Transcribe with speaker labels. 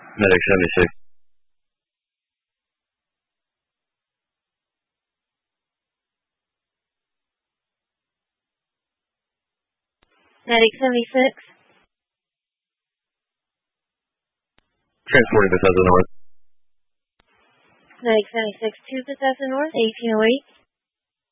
Speaker 1: Medic 76.
Speaker 2: Medic 76.
Speaker 1: Transporting Bethesda North.
Speaker 2: Medic 76 to Bethesda North, 1808.